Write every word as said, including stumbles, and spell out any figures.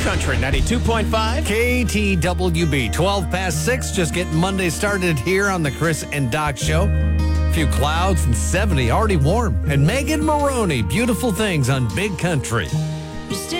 Country ninety-two point five. K T W B, twelve past six, just getting Monday started here on the Chris and Doc Show. A few clouds and seventy, already warm. And Megan Maroney, Beautiful Things on Big Country.